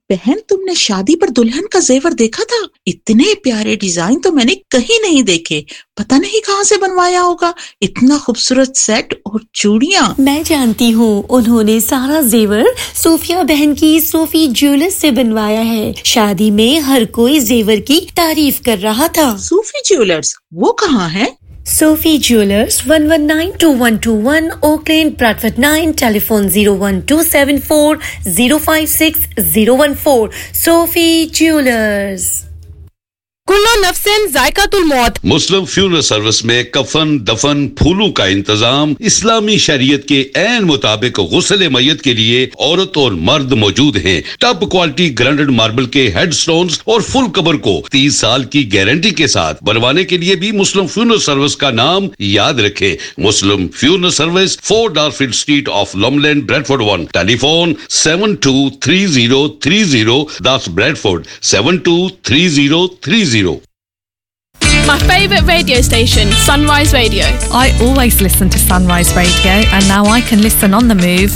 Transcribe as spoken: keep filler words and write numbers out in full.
बहन, तुमने शादी पर दुल्हन का जेवर देखा था? इतने प्यारे डिजाइन तो मैंने कहीं नहीं देखे। पता नहीं कहाँ से बनवाया होगा। इतना खूबसूरत सेट और चूड़ियाँ। मैं जानती हूँ, उन्होंने सारा जेवर सोफिया बहन की सोफी ज्वेलर्स से बनवाया है। शादी में हर कोई जेवर की तारीफ कर रहा था। सोफी ज्वेलर्स, वो कहाँ है? Sophie Jewelers, one one nine two one two one, Oak Lane, Bradford nine, telephone zero one two seven four zero five six zero one four. Sophie Jewelers. कुल्लो नफ्सिन जायकातुल मौत। मुस्लिम फ्यूनरल सर्विस में कफन, दफन, फूलों का इंतजाम इस्लामी शरीयत के ऐन मुताबिक गुस्ल मय्यत के लिए औरत और मर्द मौजूद हैं। टॉप क्वालिटी ग्राइंडेड मार्बल के हेडस्टोन्स और फुल कबर को तीस साल की गारंटी के साथ बनवाने के लिए भी मुस्लिम फ्यूनरल सर्विस का नाम याद रखें। मुस्लिम funeral service, four डारफील्ड street of लॉमलैंड, Bradford one. Telephone seven to three zero three zero, that's Bradford seven two three zero three zero. My favourite radio station, Sunrise Radio. I always listen to Sunrise Radio, and now I can listen on the move